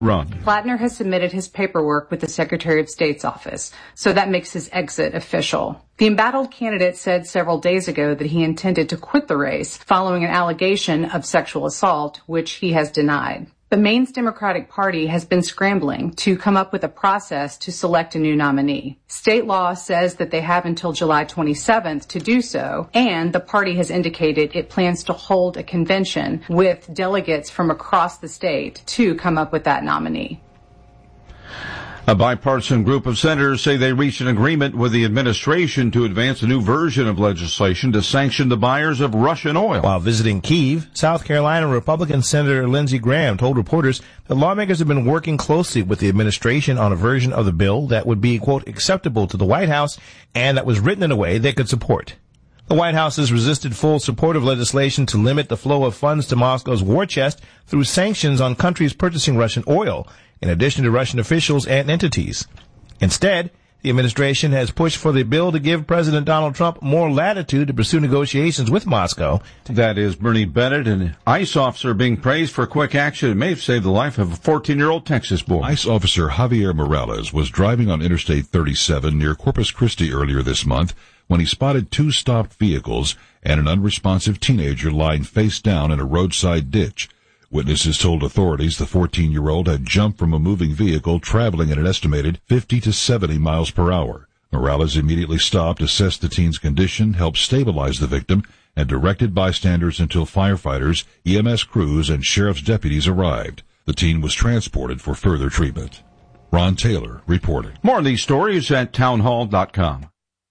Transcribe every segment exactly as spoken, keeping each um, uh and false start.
Ron. Plattner has submitted his paperwork with the Secretary of State's office, so that makes his exit official. The embattled candidate said several days ago that he intended to quit the race following an allegation of sexual assault, which he has denied. The Maine's Democratic Party has been scrambling to come up with a process to select a new nominee. State law says that they have until July twenty-seventh to do so, and the party has indicated it plans to hold a convention with delegates from across the state to come up with that nominee. A bipartisan group of senators say they reached an agreement with the administration to advance a new version of legislation to sanction the buyers of Russian oil. While visiting Kyiv, South Carolina, Republican Senator Lindsey Graham told reporters that lawmakers have been working closely with the administration on a version of the bill that would be, quote, acceptable to the White House and that was written in a way they could support. The White House has resisted full support of legislation to limit the flow of funds to Moscow's war chest through sanctions on countries purchasing Russian oil, in addition to Russian officials and entities. Instead, the administration has pushed for the bill to give President Donald Trump more latitude to pursue negotiations with Moscow. That is Bernie Bennett, an ICE officer being praised for quick action. It may have saved the life of a fourteen-year-old Texas boy. ICE officer Javier Morales was driving on Interstate thirty-seven near Corpus Christi earlier this month when he spotted two stopped vehicles and an unresponsive teenager lying face down in a roadside ditch. Witnesses told authorities the fourteen-year-old had jumped from a moving vehicle traveling at an estimated fifty to seventy miles per hour. Morales immediately stopped, assessed the teen's condition, helped stabilize the victim, and directed bystanders until firefighters, E M S crews, and sheriff's deputies arrived. The teen was transported for further treatment. Ron Taylor reporting. More on these stories at townhall dot com.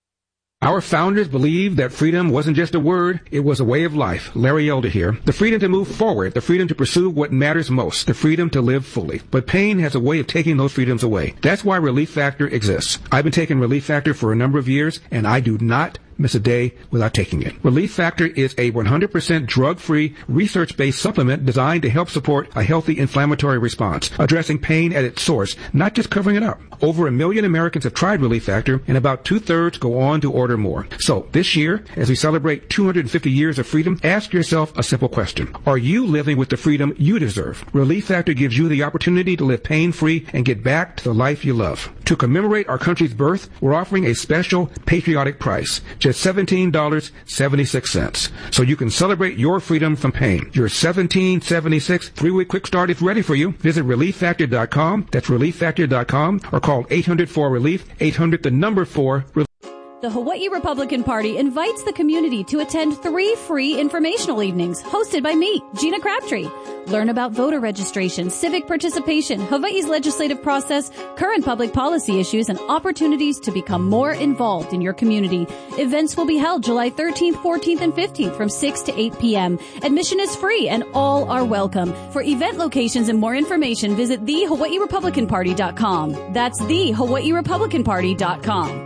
Our founders believed that freedom wasn't just a word, it was a way of life. Larry Elder here. The freedom to move forward, the freedom to pursue what matters most, the freedom to live fully. But pain has a way of taking those freedoms away. That's why Relief Factor exists. I've been taking Relief Factor for a number of years, and I do not miss a day without taking it. Relief Factor is a one hundred percent drug-free, research-based supplement designed to help support a healthy inflammatory response, addressing pain at its source, not just covering it up. Over a million Americans have tried Relief Factor, and about two-thirds go on to order more. So, this year, as we celebrate two hundred fifty years of freedom, ask yourself a simple question. Are you living with the freedom you deserve? Relief Factor gives you the opportunity to live pain-free and get back to the life you love. To commemorate our country's birth, we're offering a special patriotic price, just seventeen dollars and seventy-six cents. So you can celebrate your freedom from pain. Your seventeen dollars and seventy-six cents three-week quick start is ready for you. Visit relief factor dot com. That's relief factor dot com, or call eight hundred four relief, eight hundred the number four. The Hawaii Republican Party invites the community to attend three free informational evenings hosted by me, Gina Crabtree. Learn about voter registration, civic participation, Hawaii's legislative process, current public policy issues, and opportunities to become more involved in your community. Events will be held July thirteenth, fourteenth, and fifteenth from six to eight p.m. Admission is free and all are welcome. For event locations and more information, visit the hawaii republican party dot com. That's the hawaii republican party dot com.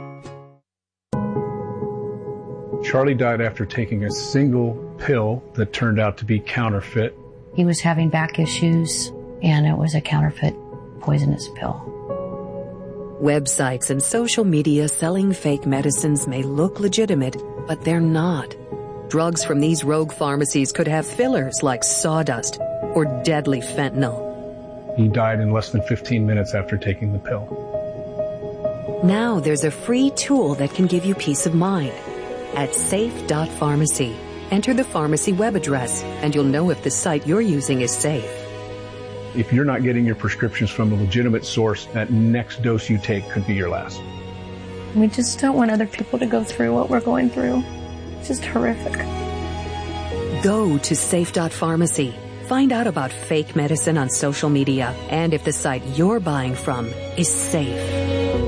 Charlie died after taking a single pill that turned out to be counterfeit. He was having back issues, and it was a counterfeit poisonous pill. Websites and social media selling fake medicines may look legitimate, but they're not. Drugs from these rogue pharmacies could have fillers like sawdust or deadly fentanyl. He died in less than fifteen minutes after taking the pill. Now there's a free tool that can give you peace of mind. At safe dot pharmacy. Enter the pharmacy web address, and you'll know if the site you're using is safe. If you're not getting your prescriptions from a legitimate source, that next dose you take could be your last. We just don't want other people to go through what we're going through. It's just horrific. Go to safe dot pharmacy. Find out about fake medicine on social media and if the site you're buying from is safe.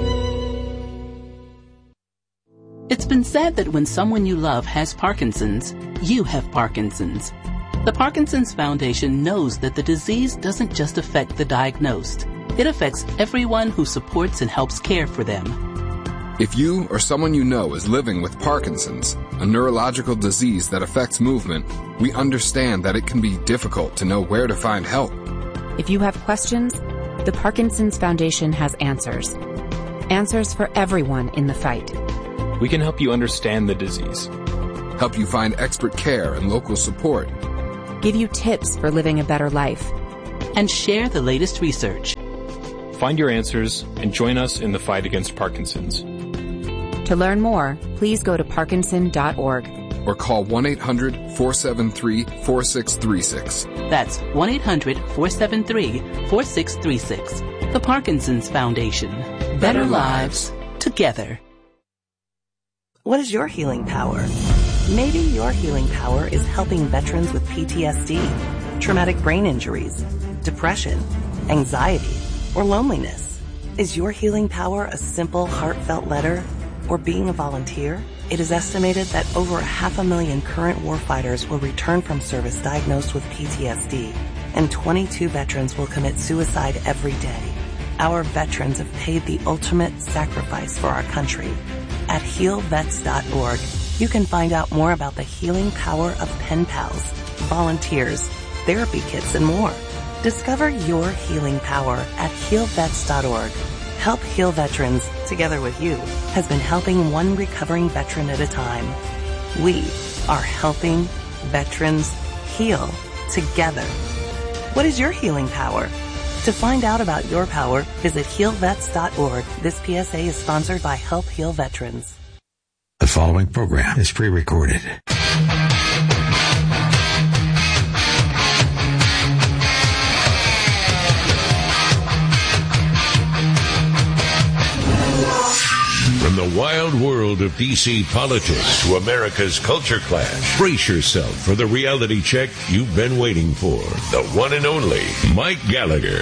It's been said that when someone you love has Parkinson's, you have Parkinson's. The Parkinson's Foundation knows that the disease doesn't just affect the diagnosed. It affects everyone who supports and helps care for them. If you or someone you know is living with Parkinson's, a neurological disease that affects movement, we understand that it can be difficult to know where to find help. If you have questions, the Parkinson's Foundation has answers. Answers for everyone in the fight. We can help you understand the disease, help you find expert care and local support, give you tips for living a better life, and share the latest research. Find your answers and join us in the fight against Parkinson's. To learn more, please go to parkinson dot org. Or call one eight hundred four seven three four six three six. That's one eight hundred four seven three four six three six. The Parkinson's Foundation. Better lives together. What is your healing power? Maybe your healing power is helping veterans with P T S D, traumatic brain injuries, depression, anxiety, or loneliness. Is your healing power a simple, heartfelt letter or being a volunteer? It is estimated that over half a million current warfighters will return from service diagnosed with P T S D, and twenty-two veterans will commit suicide every day. Our veterans have paid the ultimate sacrifice for our country. At heal vets dot org, you can find out more about the healing power of pen pals, volunteers, therapy kits, and more. Discover your healing power at heal vets dot org. Help Heal Veterans, together with you, has been helping one recovering veteran at a time. We are helping veterans heal together. What is your healing power? To find out about your power, visit heal vets dot org. This P S A is sponsored by Help Heal Veterans. The following program is pre-recorded. From the wild world of D C politics to America's culture clash, brace yourself for the reality check you've been waiting for. The one and only Mike Gallagher.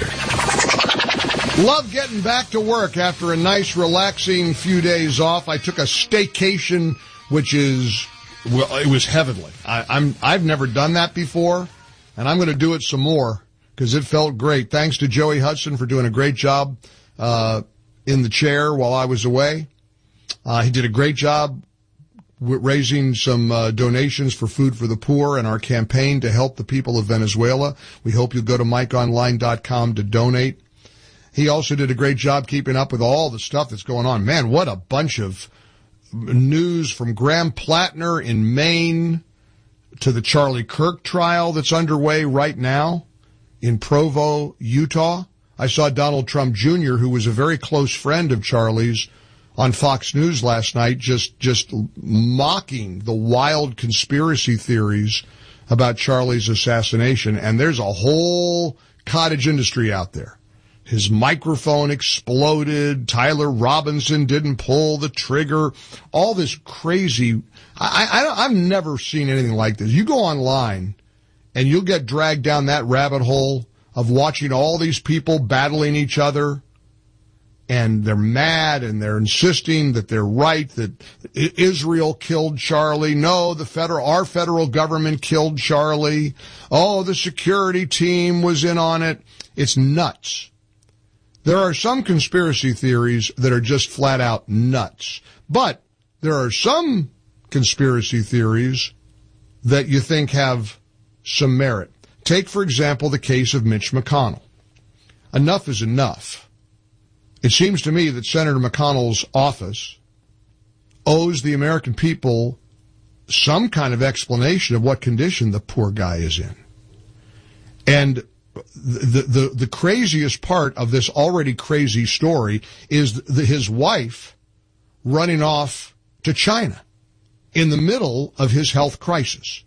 Love getting back to work after a nice, relaxing few days off. I took a staycation, which is, well, it was heavenly. I, I'm, I've never done that before, and I'm going to do it some more because it felt great. Thanks to Joey Hudson for doing a great job uh, in the chair while I was away. Uh, he did a great job w- raising some uh, donations for Food for the Poor and our campaign to help the people of Venezuela. We hope you'll go to mike online dot com to donate. He also did a great job keeping up with all the stuff that's going on. Man, what a bunch of news from Graham Plattner in Maine to the Charlie Kirk trial that's underway right now in Provo, Utah. I saw Donald Trump Junior, who was a very close friend of Charlie's, on Fox News last night, just just mocking the wild conspiracy theories about Charlie's assassination. And there's a whole cottage industry out there. His microphone exploded. Tyler Robinson didn't pull the trigger. All this crazy. I, I, I've never seen anything like this. You go online and you'll get dragged down that rabbit hole of watching all these people battling each other. And they're mad and they're insisting that they're right, that Israel killed Charlie. No, the federal, our federal government killed Charlie. Oh, the security team was in on it. It's nuts. There are some conspiracy theories that are just flat out nuts. But there are some conspiracy theories that you think have some merit. Take, for example, the case of Mitch McConnell. Enough is enough. It seems to me that Senator McConnell's office owes the American people some kind of explanation of what condition the poor guy is in. And the the, the craziest part of this already crazy story is the, his wife running off to China in the middle of his health crisis.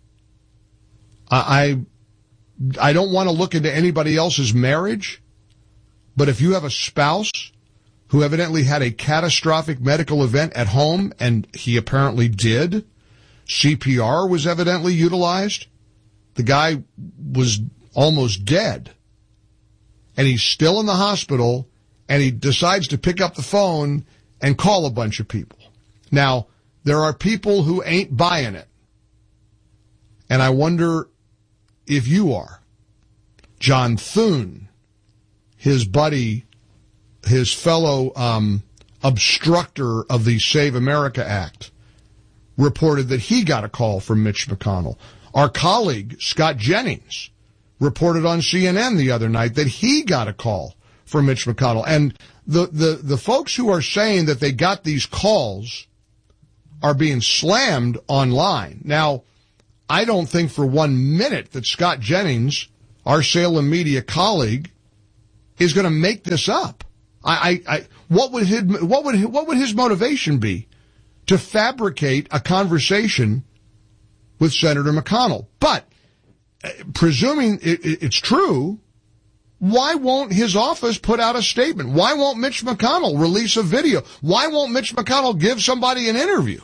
I I, I don't want to look into anybody else's marriage, but if you have a spouse who evidently had a catastrophic medical event at home, and he apparently did. C P R was evidently utilized. The guy was almost dead. And he's still in the hospital, and he decides to pick up the phone and call a bunch of people. Now, there are people who ain't buying it. And I wonder if you are. John Thune, his buddy, his fellow um, obstructor of the Save America Act, reported that he got a call from Mitch McConnell. Our colleague, Scott Jennings, reported on C N N the other night that he got a call from Mitch McConnell. And the, the, the folks who are saying that they got these calls are being slammed online. Now, I don't think for one minute that Scott Jennings, our Salem media colleague, is going to make this up. I, I, I, what would his, what would, what would his motivation be to fabricate a conversation with Senator McConnell? But uh, presuming it, it, it's true, why won't his office put out a statement? Why won't Mitch McConnell release a video? Why won't Mitch McConnell give somebody an interview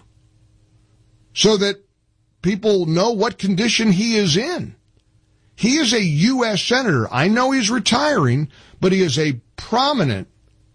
so that people know what condition he is in? He is a U S senator. I know he's retiring, but he is a prominent,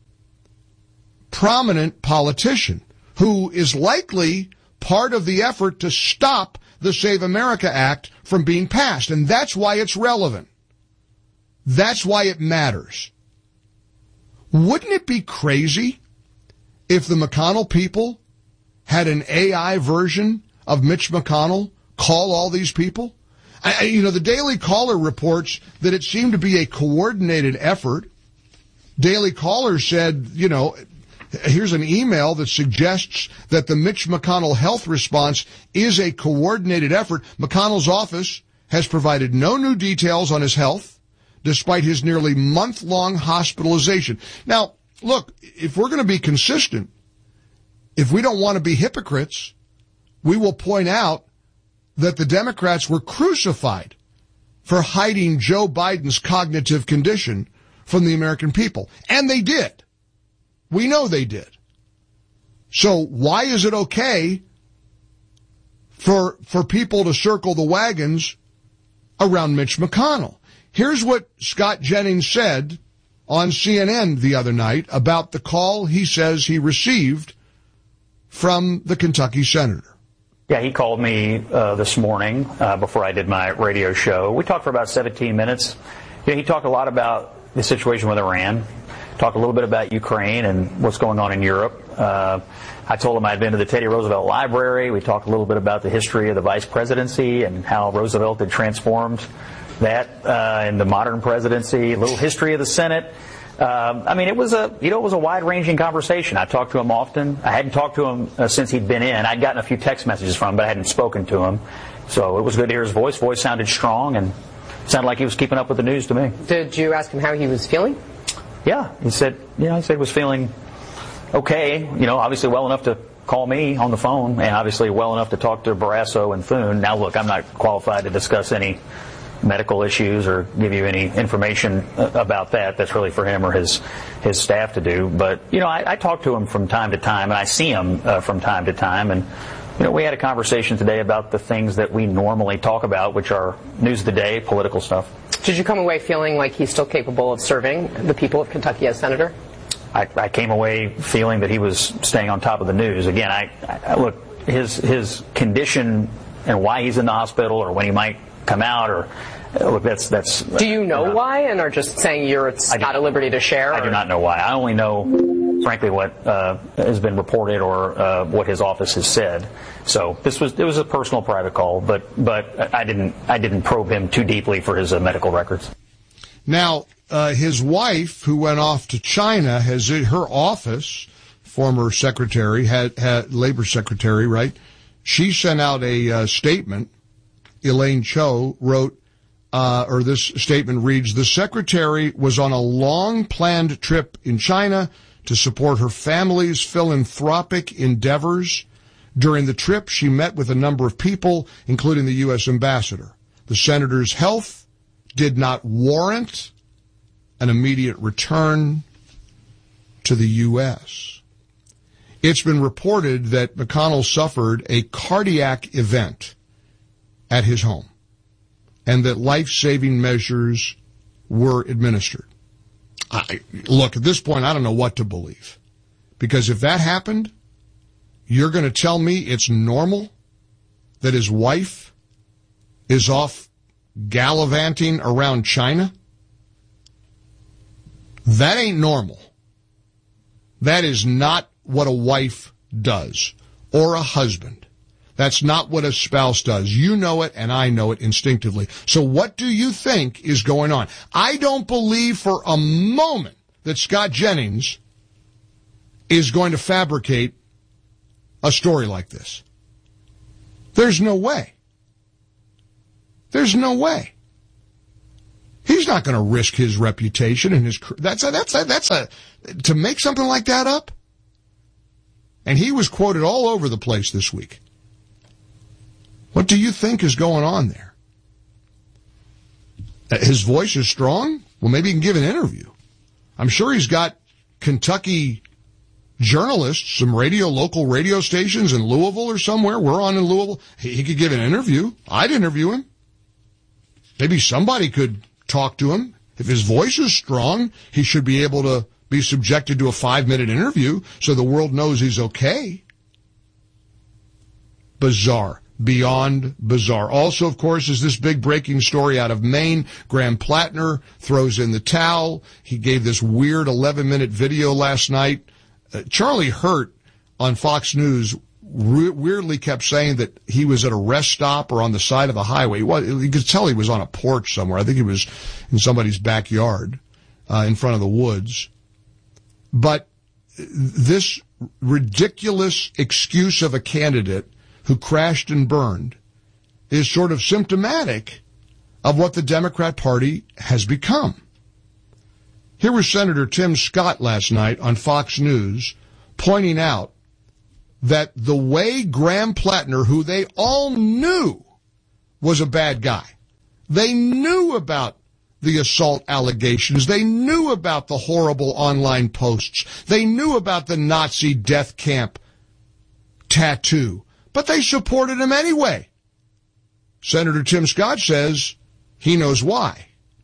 prominent politician who is likely part of the effort to stop the Save America Act from being passed. And that's why it's relevant. That's why it matters. Wouldn't it be crazy if the McConnell people had an A I version of Mitch McConnell call all these people? I, you know, the Daily Caller reports that it seemed to be a coordinated effort. Daily Caller said, you know, here's an email that suggests that the Mitch McConnell health response is a coordinated effort. McConnell's office has provided no new details on his health, despite his nearly month-long hospitalization. Now, look, if we're going to be consistent, if we don't want to be hypocrites, we will point out that the Democrats were crucified for hiding Joe Biden's cognitive condition from the American people. And they did. We know they did. So why is it okay for, for people to circle the wagons around Mitch McConnell? Here's what Scott Jennings said on C N N the other night about the call he says he received from the Kentucky senator. Yeah, he called me uh, this morning uh, before I did my radio show. We talked for about seventeen minutes. You know, he talked a lot about the situation with Iran, talked a little bit about Ukraine and what's going on in Europe. Uh, I told him I'd been to the Teddy Roosevelt Library. We talked a little bit about the history of the vice presidency and how Roosevelt had transformed that uh, in the modern presidency, a little history of the Senate. Um, I mean, it was a, you know, it was a wide-ranging conversation. I talked to him often. I hadn't talked to him uh, since he'd been in. I'd gotten a few text messages from him, but I hadn't spoken to him. So it was good to hear his voice. Voice sounded strong and sounded like he was keeping up with the news to me. Did you ask him how he was feeling? Yeah, he said, you know, he said he was feeling okay. You know, obviously well enough to call me on the phone, and obviously well enough to talk to Barrasso and Thune. Now, look, I'm not qualified to discuss any medical issues or give you any information about that. That's really for him or his his staff to do. But, you know, I, I talk to him from time to time, and I see him uh, from time to time. And, you know, we had a conversation today about the things that we normally talk about, which are news of the day, political stuff. Did you come away feeling like he's still capable of serving the people of Kentucky as senator? I, I came away feeling that he was staying on top of the news. Again, I, I look, his his condition and why he's in the hospital or when he might come out, or look, that's that's. Do you know uh, why, and are just saying you're it's not at liberty to share? I or? do not know why. I only know, frankly, what uh, has been reported or uh, what his office has said. So this was it was a personal, private call, but but I didn't I didn't probe him too deeply for his uh, medical records. Now, uh, his wife, who went off to China, has her office, former secretary, had, had labor secretary, right? She sent out a uh, statement. Elaine Cho wrote, uh, or this statement reads, the secretary was on a long-planned trip in China to support her family's philanthropic endeavors. During the trip, she met with a number of people, including the U S ambassador. The senator's health did not warrant an immediate return to the U S. It's been reported that McConnell suffered a cardiac event at his home, and that life-saving measures were administered. I, look, at this point, I don't know what to believe. Because if that happened, you're going to tell me it's normal that his wife is off gallivanting around China? That ain't normal. That is not what a wife does, or a husband. That's not what a spouse does. You know it, and I know it instinctively. So what do you think is going on? I don't believe for a moment that Scott Jennings is going to fabricate a story like this. There's no way. There's no way. He's not going to risk his reputation and his, that's a, that's a, that's a, to make something like that up. And he was quoted all over the place this week. What do you think is going on there? His voice is strong? Well, maybe he can give an interview. I'm sure he's got Kentucky journalists, some radio, local radio stations in Louisville or somewhere. We're on in Louisville. He, he could give an interview. I'd interview him. Maybe somebody could talk to him. If his voice is strong, he should be able to be subjected to a five-minute interview so the world knows he's okay. Bizarre. Beyond bizarre. Also, of course, is this big breaking story out of Maine. Graham Plattner throws in the towel. He gave this weird eleven-minute video last night. Uh, Charlie Hurt on Fox News re- weirdly kept saying that he was at a rest stop or on the side of the highway. Well, you could tell he was on a porch somewhere. I think he was in somebody's backyard uh, in front of the woods. But this ridiculous excuse of a candidate who crashed and burned is sort of symptomatic of what the Democrat Party has become. Here was Senator Tim Scott last night on Fox News pointing out that the way Graham Plattner, who they all knew was a bad guy, they knew about the assault allegations, they knew about the horrible online posts, they knew about the Nazi death camp tattoo, but they supported him anyway. Senator Tim Scott says he knows why.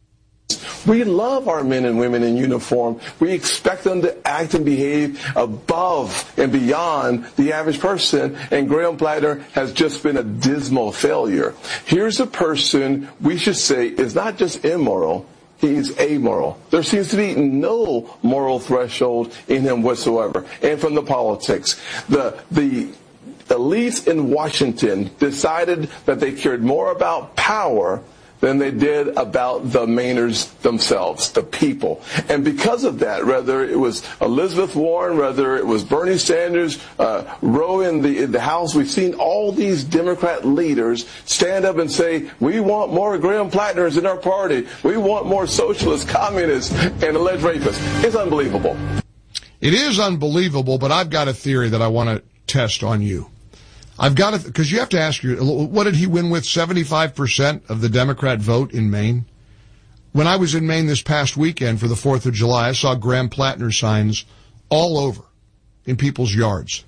We love our men and women in uniform. We expect them to act and behave above and beyond the average person, and Graham Plattner has just been a dismal failure. Here's a person we should say is not just immoral, he's amoral. There seems to be no moral threshold in him whatsoever. And from the politics, the the elites in Washington decided that they cared more about power than they did about the Mainers themselves, the people. And because of that, whether it was Elizabeth Warren, whether it was Bernie Sanders, uh, Roe in the, in the House, we've seen all these Democrat leaders stand up and say, we want more Graham Plattners in our party. We want more socialists, communists, and alleged rapists. It's unbelievable. It is unbelievable, but I've got a theory that I want to test on you. I've got to, because you have to ask you, what did he win with? seventy-five percent of the Democrat vote in Maine? When I was in Maine this past weekend for the fourth of July, I saw Graham Plattner signs all over in people's yards.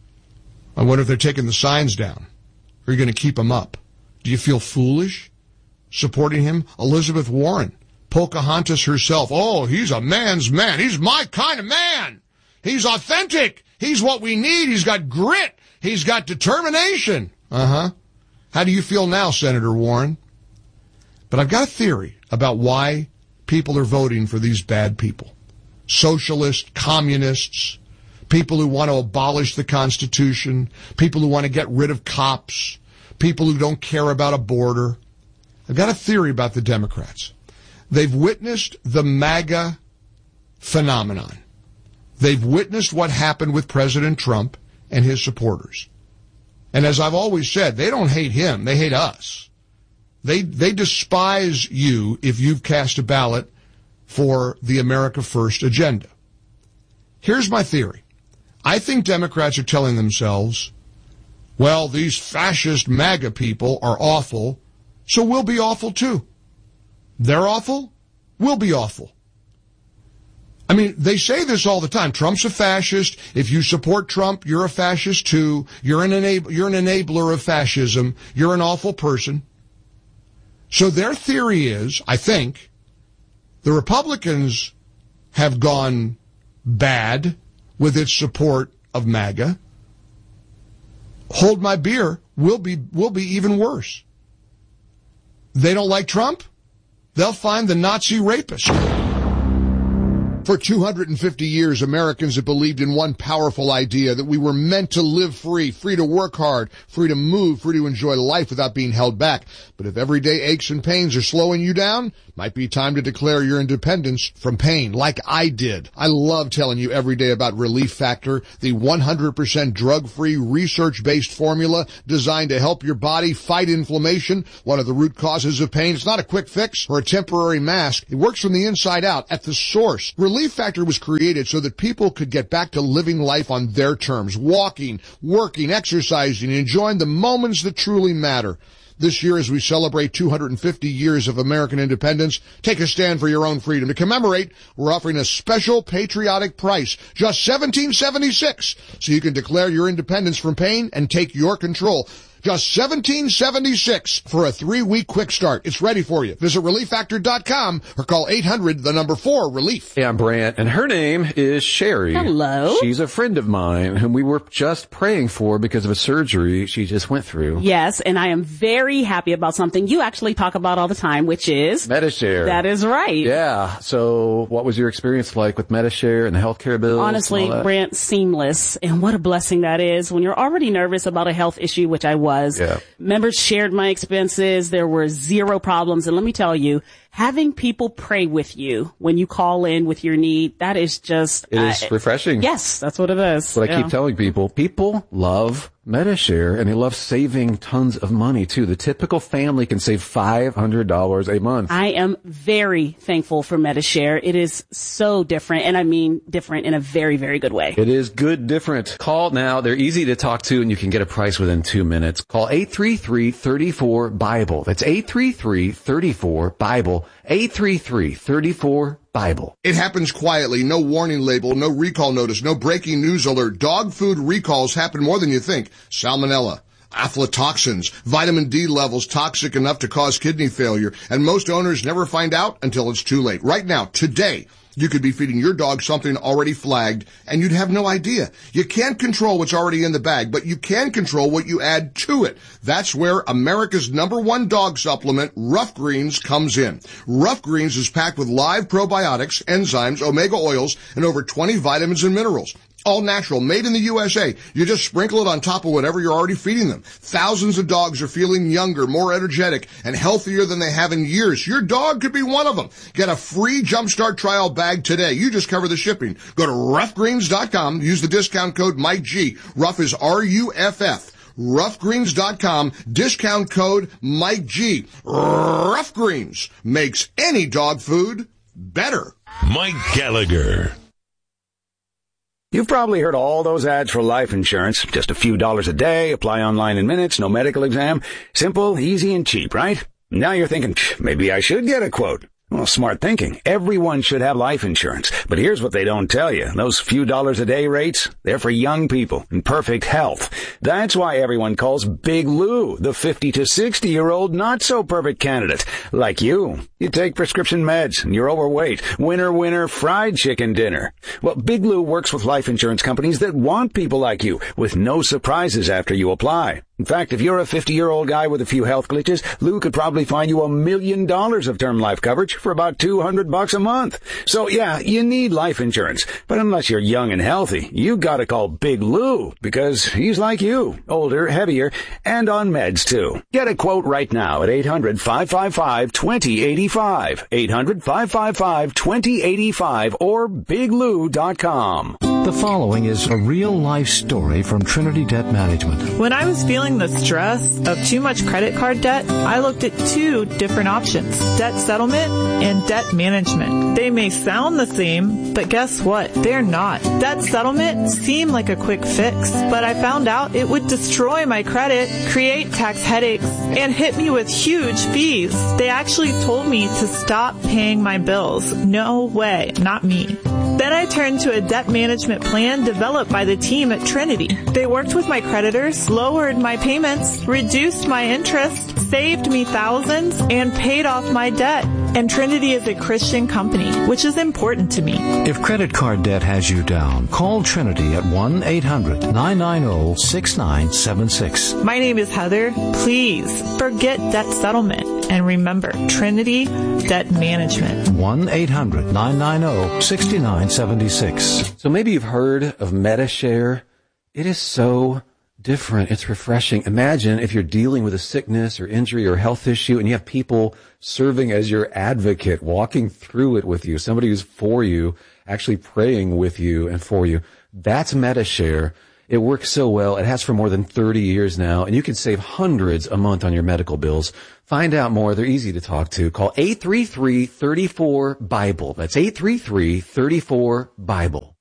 I wonder if they're taking the signs down. Or are you going to keep them up? Do you feel foolish supporting him? Elizabeth Warren, Pocahontas herself. Oh, he's a man's man. He's my kind of man. He's authentic. He's what we need. He's got grit. He's got determination. Uh-huh. How do you feel now, Senator Warren? But I've got a theory about why people are voting for these bad people. Socialists, communists, people who want to abolish the Constitution, people who want to get rid of cops, people who don't care about a border. I've got a theory about the Democrats. They've witnessed the MAGA phenomenon. They've witnessed what happened with President Trump and his supporters. And as I've always said, they don't hate him, they hate us. They they despise you if you've cast a ballot for the America First agenda. Here's my theory. I think Democrats are telling themselves, well, these fascist MAGA people are awful, so we'll be awful too. They're awful, we'll be awful. I mean, they say this all the time. Trump's a fascist. If you support Trump, you're a fascist too. You're an enab- you're an enabler of fascism. You're an awful person. So their theory is, I think, the Republicans have gone bad with its support of MAGA. Hold my beer, we'll be, we'll be even worse. They don't like Trump? They'll find the Nazi rapist. For two hundred fifty years, Americans have believed in one powerful idea, that we were meant to live free, free to work hard, free to move, free to enjoy life without being held back. But if everyday aches and pains are slowing you down, Might be time to declare your independence from pain, like I did. I love telling you every day about Relief Factor, the one hundred percent drug-free, research-based formula designed to help your body fight inflammation, one of the root causes of pain. It's not a quick fix or a temporary mask. It works from the inside out, at the source. Relief Factor was created so that people could get back to living life on their terms, walking, working, exercising, enjoying the moments that truly matter. This year, as we celebrate two hundred fifty years of American independence, take a stand for your own freedom. To commemorate, we're offering a special patriotic price, just seventeen seventy-six, so you can declare your independence from pain and take your control. Just seventeen seventy-six for a three-week quick start. It's ready for you. Visit relief factor dot com or call eight hundred, the number four, relief. Hey, I'm Brant, and her name is Sherry. Hello. She's a friend of mine whom we were just praying for because of a surgery she just went through. Yes, and I am very happy about something you actually talk about all the time, which is Medi-Share. That is right. Yeah. So what was your experience like with Medi-Share and the healthcare bills? Honestly, Brant, seamless. And what a blessing that is when you're already nervous about a health issue, which I was. Yeah. Members shared my expenses. There were zero problems. And let me tell you, having people pray with you when you call in with your need, that is just... It is uh, refreshing. Yes, that's what it is. That's what I yeah. keep telling people. People love Medi-Share, and they love saving tons of money, too. The typical family can save five hundred dollars a month. I am very thankful for Medi-Share. It is so different, and I mean different in a very, very good way. It is good different. Call now. They're easy to talk to, and you can get a price within two minutes. Call eight three three, three four, BIBLE. That's eight three three, three four, BIBLE. eight three three, three four, BIBLE. It happens quietly. No warning label, no recall notice, no breaking news alert. Dog food recalls happen more than you think. Salmonella, aflatoxins, vitamin D levels toxic enough to cause kidney failure, and most owners never find out until it's too late. Right now, today, you could be feeding your dog something already flagged, and you'd have no idea. You can't control what's already in the bag, but you can control what you add to it. That's where America's number one dog supplement, Rough Greens, comes in. Rough Greens is packed with live probiotics, enzymes, omega oils, and over twenty vitamins and minerals. All natural, made in the U S A. You just sprinkle it on top of whatever you're already feeding them. Thousands of dogs are feeling younger, more energetic, and healthier than they have in years. Your dog could be one of them. Get a free Jumpstart trial bag today. You just cover the shipping. Go to rough greens dot com. Use the discount code Mike G. Rough is R U F F. rough greens dot com. Discount code Mike G. Rough Greens makes any dog food better. Mike Gallagher. You've probably heard all those ads for life insurance. Just a few dollars a day, apply online in minutes, no medical exam. Simple, easy, and cheap, right? Now you're thinking, maybe I should get a quote. Well, smart thinking. Everyone should have life insurance. But here's what they don't tell you. Those few dollars a day rates, they're for young people in perfect health. That's why everyone calls Big Lou the fifty to sixty year old not so perfect candidate. Like you. You take prescription meds and you're overweight. Winner, winner, fried chicken dinner. Well, Big Lou works with life insurance companies that want people like you with no surprises after you apply. In fact, if you're a fifty-year-old guy with a few health glitches, Lou could probably find you a million dollars of term life coverage for about two hundred bucks a month. So yeah, you need life insurance. But unless you're young and healthy, you gotta call Big Lou because he's like you, older, heavier, and on meds too. Get a quote right now at eight hundred, five five five, two zero eight five. eight hundred, five five five, two zero eight five or big lou dot com. The following is a real-life story from Trinity Debt Management. When I was feeling the stress of too much credit card debt, I looked at two different options, debt settlement and debt management. They may sound the same, but guess what? They're not. Debt settlement seemed like a quick fix, but I found out it would destroy my credit, create tax headaches, and hit me with huge fees. They actually told me to stop paying my bills. No way, not me. Then I turned to a debt management plan developed by the team at Trinity. They worked with my creditors, lowered my payments, reduced my interest, saved me thousands, and paid off my debt. And Trinity is a Christian company, which is important to me. If credit card debt has you down, call Trinity at one eight hundred, nine nine zero, six nine seven six. My name is Heather. Please forget debt settlement and remember Trinity Debt Management. one eight hundred, nine nine zero, six nine seven six. So maybe you've heard of Medi-Share. It is so different. It's refreshing. Imagine if you're dealing with a sickness or injury or health issue and you have people serving as your advocate, walking through it with you, somebody who's for you, actually praying with you and for you. That's Medi-Share. It works so well. It has for more than thirty years now, and you can save hundreds a month on your medical bills. Find out more. They're easy to talk to. Call eight three three, three four, BIBLE. That's eight three three, three four, BIBLE.